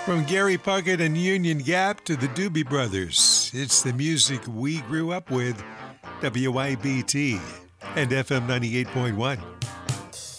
From Gary Puckett and Union Gap to the Doobie Brothers, it's the music we grew up with. WIBT and FM 98.1.